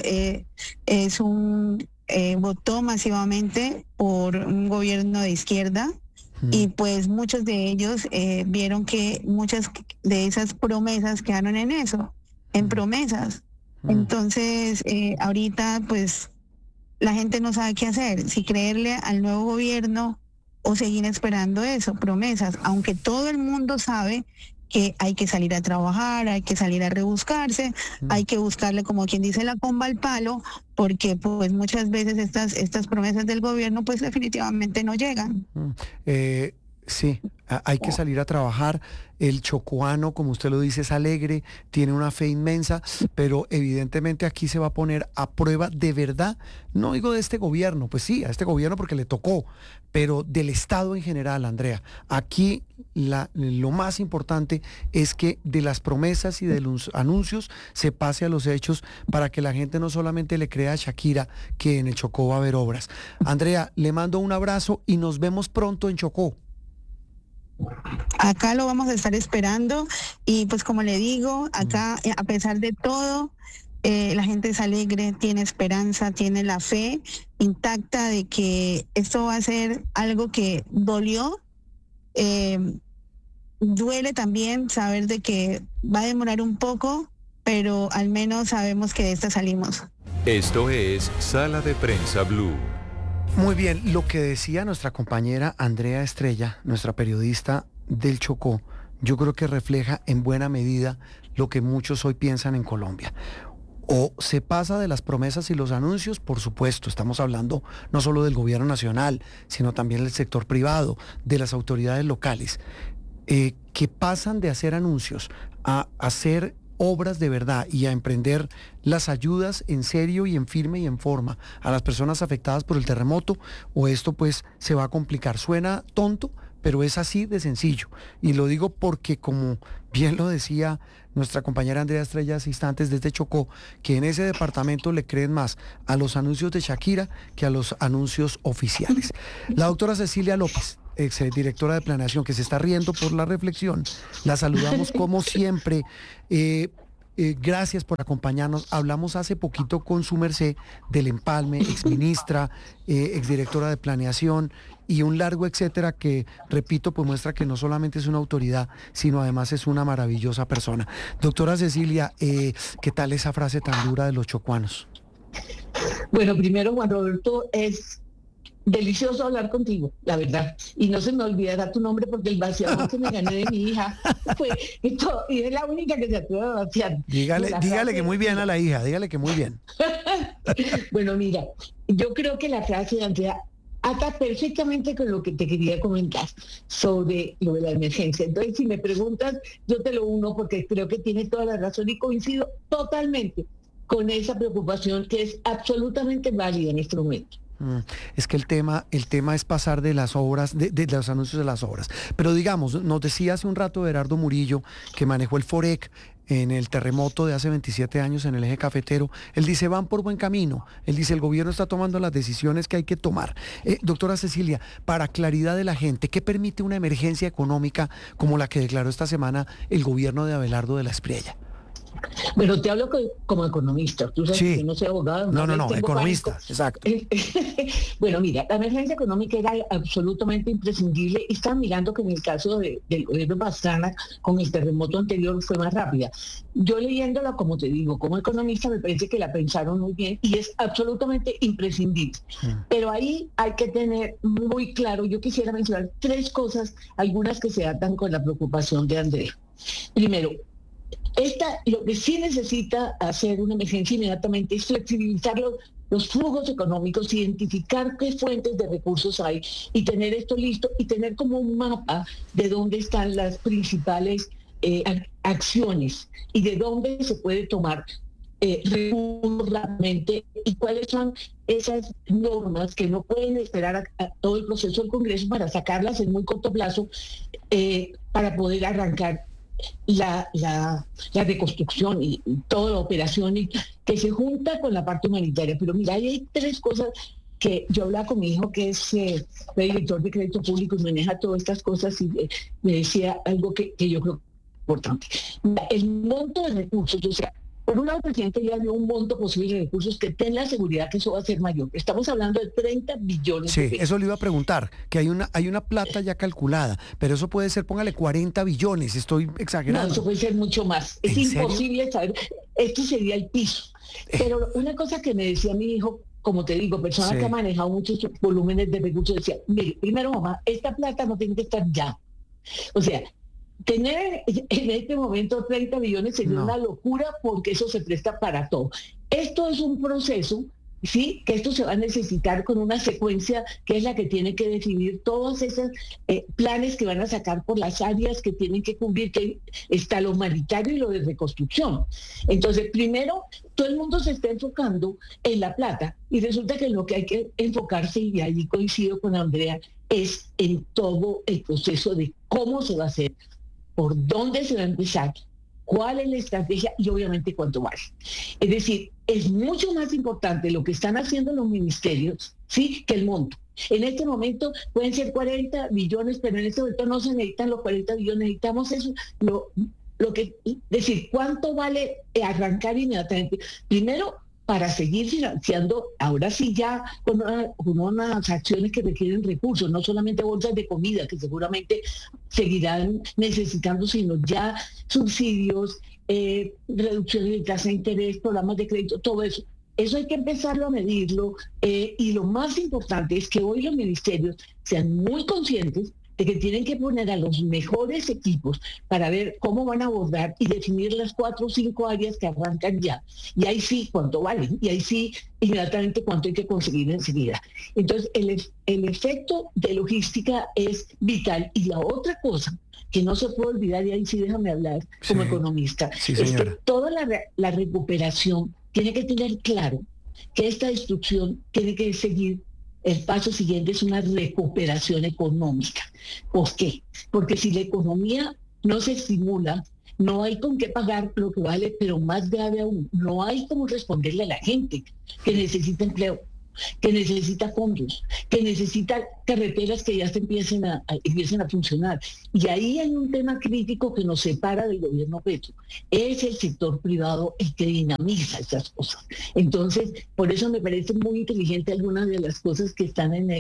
[SPEAKER 23] votó masivamente por un gobierno de izquierda y pues muchos de ellos vieron que muchas de esas promesas quedaron en promesas. Entonces ahorita pues la gente no sabe qué hacer, si creerle al nuevo gobierno o seguir esperando promesas, aunque todo el mundo sabe que hay que salir a trabajar, hay que salir a rebuscarse, hay que buscarle, como quien dice, la comba al palo, porque pues muchas veces estas promesas del gobierno pues definitivamente no llegan.
[SPEAKER 4] Sí, hay que salir a trabajar. El chocoano, como usted lo dice, es alegre, tiene una fe inmensa, pero evidentemente aquí se va a poner a prueba de verdad, no digo de este gobierno, pues sí, a este gobierno porque le tocó, pero del Estado en general, Andrea. Aquí lo más importante es que de las promesas y de los anuncios se pase a los hechos para que la gente no solamente le crea a Shakira que en el Chocó va a haber obras. Andrea, le mando un abrazo y nos vemos pronto en Chocó.
[SPEAKER 23] Acá lo vamos a estar esperando y pues como le digo, acá a pesar de todo, la gente es alegre, tiene esperanza, tiene la fe intacta de que esto va a ser algo que dolió. Duele también saber de que va a demorar un poco, pero al menos sabemos que de esta salimos.
[SPEAKER 3] Esto es Sala de Prensa Blue.
[SPEAKER 4] Muy bien, lo que decía nuestra compañera Andrea Estrella, nuestra periodista del Chocó, yo creo que refleja en buena medida lo que muchos hoy piensan en Colombia. O se pasa de las promesas y los anuncios, por supuesto, estamos hablando no solo del gobierno nacional, sino también del sector privado, de las autoridades locales, que pasan de hacer anuncios a hacer obras de verdad y a emprender las ayudas en serio y en firme y en forma a las personas afectadas por el terremoto, o esto pues se va a complicar. Suena tonto, pero es así de sencillo. Y lo digo porque, como bien lo decía nuestra compañera Andrea Estrella hace instantes desde Chocó, que en ese departamento le creen más a los anuncios de Shakira que a los anuncios oficiales. La doctora Cecilia López, exdirectora de Planeación, que se está riendo por la reflexión, la saludamos como siempre. Gracias por acompañarnos. Hablamos hace poquito con su merced del empalme, exministra, exdirectora de Planeación y un largo etcétera que, repito, pues muestra que no solamente es una autoridad, sino además es una maravillosa persona. Doctora Cecilia, ¿qué tal esa frase tan dura de los chocuanos?
[SPEAKER 1] Bueno, primero, Juan Roberto, es delicioso hablar contigo, la verdad. Y no se me olvidará tu nombre porque el vaciado que me gané de mi hija fue esto, y es la única que se atreve a vaciar.
[SPEAKER 4] Dígale que muy bien a la hija, dígale que muy bien.
[SPEAKER 1] Bueno, mira, yo creo que la frase de Andrea ata perfectamente con lo que te quería comentar sobre lo de la emergencia. Entonces, si me preguntas, yo te lo uno porque creo que tiene toda la razón y coincido totalmente con esa preocupación que es absolutamente válida en este momento.
[SPEAKER 4] Es que el tema es pasar de las obras, de los anuncios de las obras. Pero digamos, nos decía hace un rato Gerardo Murillo, que manejó el FOREC en el terremoto de hace 27 años en el eje cafetero. Él dice, van por buen camino. Él dice, el gobierno está tomando las decisiones que hay que tomar. Doctora Cecilia, para claridad de la gente, ¿qué permite una emergencia económica como la que declaró esta semana el gobierno de Abelardo de la Espriella?
[SPEAKER 1] Bueno, te hablo como economista. Tú sabes que yo no soy abogado.
[SPEAKER 4] No, economista, exacto.
[SPEAKER 1] Bueno, mira, la emergencia económica era absolutamente imprescindible y están mirando que en el caso del gobierno Pastrana, con el terremoto anterior, fue más rápida. Yo leyéndola, como te digo, como economista, me parece que la pensaron muy bien y es absolutamente imprescindible. Pero ahí hay que tener muy claro, yo quisiera mencionar 3 cosas, algunas que se atan con la preocupación de Andrea. Primero, lo que sí necesita hacer una emergencia inmediatamente es flexibilizar los flujos económicos, identificar qué fuentes de recursos hay y tener esto listo y tener como un mapa de dónde están las principales acciones y de dónde se puede tomar recursos rápidamente y cuáles son esas normas que no pueden esperar a todo el proceso del Congreso para sacarlas en muy corto plazo para poder arrancar la reconstrucción y toda la operación y que se junta con la parte humanitaria. Pero mira, ahí hay 3 cosas que yo hablaba con mi hijo, que es director de crédito público y maneja todas estas cosas, y me decía algo que yo creo importante. El monto de recursos, o sea, por un lado el presidente ya dio un monto posible de recursos que ten la seguridad que eso va a ser mayor. Estamos hablando de 30 billones de pesos.
[SPEAKER 4] Sí, eso le iba a preguntar, que hay una plata ya calculada, pero eso puede ser, póngale 40 billones, estoy exagerando.
[SPEAKER 1] No, eso puede ser mucho más. Es imposible saber, esto sería el piso. Pero una cosa que me decía mi hijo, como te digo, persona que ha manejado muchos volúmenes de recursos, decía, mire, primero mamá, esta plata no tiene que estar ya. O sea, tener en este momento 30 billones sería una locura porque eso se presta para todo. Esto es un proceso, sí, que esto se va a necesitar con una secuencia que es la que tiene que definir todos esos planes que van a sacar por las áreas que tienen que cubrir, que está lo humanitario y lo de reconstrucción. Entonces, primero, todo el mundo se está enfocando en la plata y resulta que lo que hay que enfocarse, y allí coincido con Andrea, es en todo el proceso de cómo se va a hacer, por dónde se va a empezar, cuál es la estrategia y obviamente cuánto vale. Es decir, es mucho más importante lo que están haciendo los ministerios, ¿sí?, que el monto. En este momento pueden ser 40 billones, pero en este momento no se necesitan los 40 billones, necesitamos eso, decir, cuánto vale arrancar inmediatamente. Primero, para seguir financiando, ahora sí ya con unas acciones que requieren recursos, no solamente bolsas de comida, que seguramente seguirán necesitando, sino ya subsidios, reducciones de tasa de interés, programas de crédito, todo eso. Eso hay que empezarlo a medirlo y lo más importante es que hoy los ministerios sean muy conscientes de que tienen que poner a los mejores equipos para ver cómo van a abordar y definir las 4 o 5 áreas que arrancan ya. Y ahí sí cuánto valen, y ahí sí inmediatamente cuánto hay que conseguir enseguida. Entonces el efecto de logística es vital. Y la otra cosa que no se puede olvidar, y ahí sí déjame hablar como economista, es que toda la recuperación tiene que tener claro que esta destrucción tiene que seguir. El paso siguiente es una recuperación económica. ¿Por qué? Porque si la economía no se estimula, no hay con qué pagar lo que vale, pero más grave aún, no hay cómo responderle a la gente que necesita empleo, que necesita fondos, que necesita carreteras que ya se empiecen a funcionar. Y ahí hay un tema crítico que nos separa del gobierno Petro. Es el sector privado el que dinamiza esas cosas. Entonces, por eso me parece muy inteligente algunas de las cosas que están en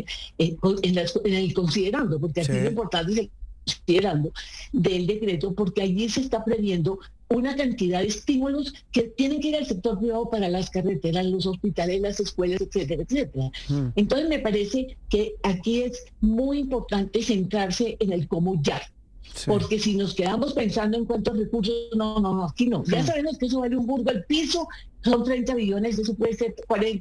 [SPEAKER 1] el considerando, porque aquí lo importante es el considerando del decreto, porque allí se está previendo una cantidad de estímulos que tienen que ir al sector privado para las carreteras, los hospitales, las escuelas, etcétera, etcétera. Entonces me parece que aquí es muy importante centrarse en el cómo ya. Porque si nos quedamos pensando en cuántos recursos, no, aquí no. Ya sabemos que eso vale un burgo el piso, son 30 billones, eso puede ser 40.